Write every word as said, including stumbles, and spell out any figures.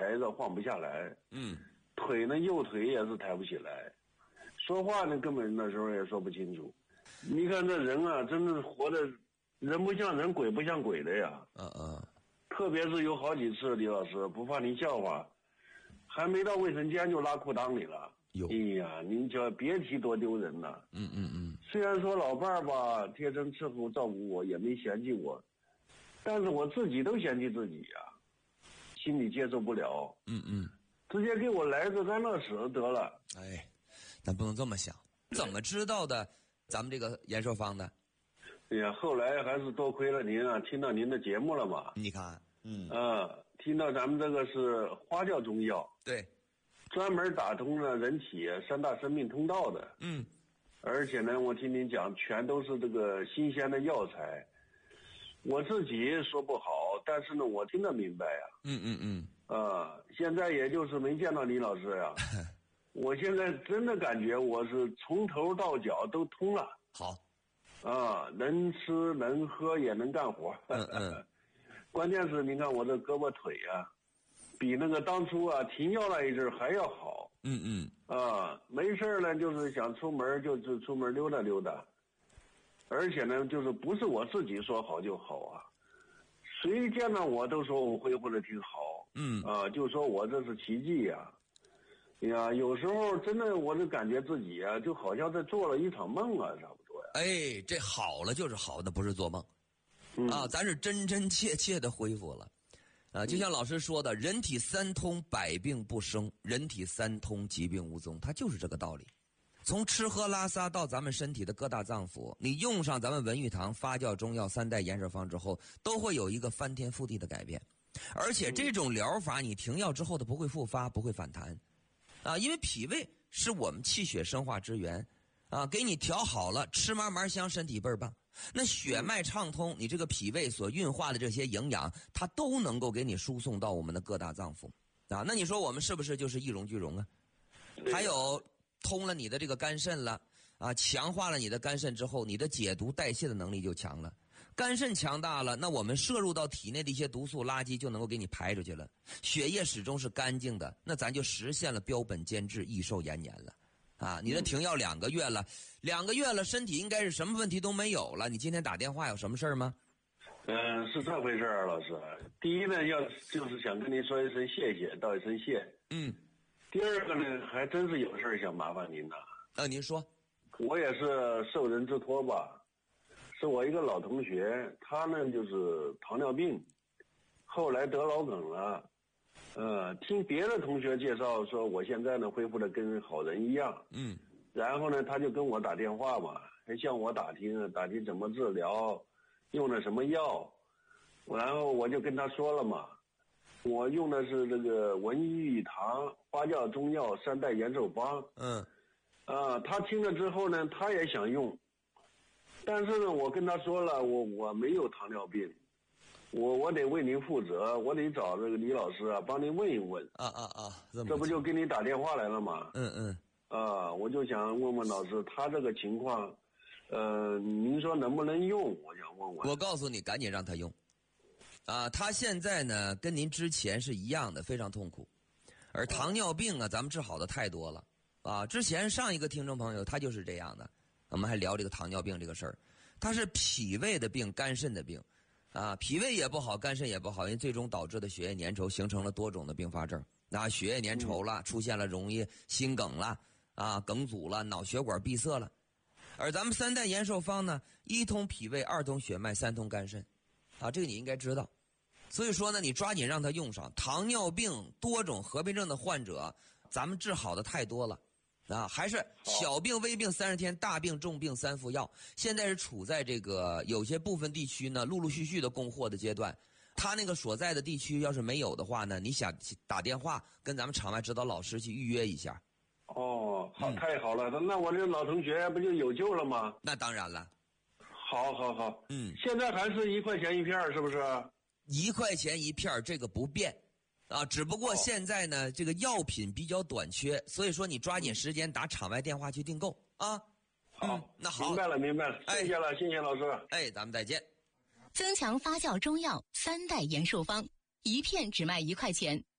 抬着晃不下来， 嗯， 腿呢右腿也是抬不起来，说话呢根本那时候也说不清楚。你看这人啊，真的活的人不像人，鬼不像鬼的呀。 嗯嗯， 特别是有好几次，李老师不怕您笑话，还没到卫生间就拉裤裆里了。 有， 哎呀，您就别提多丢人了。 嗯嗯嗯。 虽然说老伴儿吧贴身伺候照顾我，也没嫌弃我，但是我自己都嫌弃自己呀、啊，心里接受不了。 嗯嗯， 直接给我来个安乐死得了。 哎，咱不能这么想。怎么知道的？咱们这个延寿方的？ 哎呀，后来还是多亏了您啊，听到您的节目了嘛。 你看，嗯啊，听到咱们这个是花教中药， 对， 专门打通了人体三大生命通道的。 嗯， 而且呢，我听您讲，全都是这个新鲜的药材。我自己说不好，但是呢，我听得明白呀。 嗯嗯嗯。 啊，现在也就是没见到李老师呀。我现在真的感觉我是从头到脚都通了。 好， 啊，能吃能喝也能干活。 嗯嗯。 关键是你看我这胳膊腿啊，比那个当初啊停药那一阵还要好。 嗯嗯。 啊，没事呢，就是想出门就是出门溜达溜达，而且呢，就是不是我自己说好就好啊，谁见到我都说我恢复的挺好。 嗯。 啊，就说我这是奇迹呀。呀，有时候真的我就感觉自己啊，就好像在做了一场梦啊，差不多呀。 哎，这好了就是好的，不是做梦。 嗯、 啊，咱是真真切切的恢复了。啊，就像老师说的，人体三通，百病不生；人体三通，疾病无踪。它就是这个道理。从吃喝拉撒到咱们身体的各大脏腑，你用上咱们文玉堂发酵中药三代延寿方之后，都会有一个翻天覆地的改变。而且这种疗法，你停药之后它不会复发，不会反弹。啊，因为脾胃是我们气血生化之源，啊，给你调好了，吃嘛嘛香，身体倍儿棒。那血脉畅通，你这个脾胃所运化的这些营养，它都能够给你输送到我们的各大脏腑，啊，那你说我们是不是就是一荣俱荣啊？还有通了你的这个肝肾了，啊，强化了你的肝肾之后，你的解毒代谢的能力就强了。肝肾强大了，那我们摄入到体内的一些毒素垃圾就能够给你排出去了，血液始终是干净的，那咱就实现了标本兼治，益寿延年了。啊，你这停药两个月了，两个月了，身体应该是什么问题都没有了。你今天打电话有什么事儿吗？ 嗯、呃，是这回事儿，老师。第一呢，要就是想跟您说一声谢谢，道一声谢。 嗯。 第二个呢，还真是有事儿想麻烦您呐。 啊，您说。 我也是受人之托吧。是我一个老同学，他呢就是糖尿病，后来得脑梗了。呃，听别的同学介绍说，我现在呢恢复的跟好人一样。 嗯。 然后呢，他就跟我打电话嘛，还向我打听打听怎么治疗，用的什么药。然后我就跟他说了嘛，我用的是这个文玉堂花酵中药三代延寿方。 嗯。 啊，他听了之后呢，他也想用。但是呢，我跟他说了，我我没有糖尿病，我我得为您负责，我得找这个李老师啊，帮您问一问。 啊啊啊！这, 这不就给你打电话来了吗？ 嗯嗯。 啊，我就想问问老师，他这个情况，呃，您说能不能用？我想问问。 我告诉你，赶紧让他用。啊，他现在呢跟您之前是一样的，非常痛苦。而糖尿病啊，咱们治好的太多了。啊，之前上一个听众朋友他就是这样的。我们还聊这个糖尿病这个事儿，它是脾胃的病，肝肾的病，啊，脾胃也不好，肝肾也不好，因为最终导致的血液粘稠形成了多种的并发症，啊，血液粘稠了，出现了容易心梗了，啊，梗阻了，脑血管闭塞了。而咱们三代延寿方呢，一通脾胃，二通血脉，三通肝肾，啊，这个你应该知道。所以说呢，你抓紧让它用上。糖尿病多种合并症的患者，咱们治好的太多了。啊，还是小病微病三十天，大病重病三服药。现在是处在这个有些部分地区呢，陆陆续续的供货的阶段。他那个所在的地区要是没有的话呢，你想打电话跟咱们场外指导老师去预约一下。 哦，好， 嗯、 太好了，那我这老同学不就有救了吗？ 那当然了。 好，好，好， 嗯， 现在还是一块钱一片，是不是？ 一块钱一片，这个不变。啊，只不过现在呢，这个药品比较短缺，所以说你抓紧时间打场外电话去订购啊。 好、 嗯，那好， 明白了，明白了，谢谢了，谢谢老师。 哎，咱们再见。 增强发酵中药三代延寿方，一片只卖一块钱，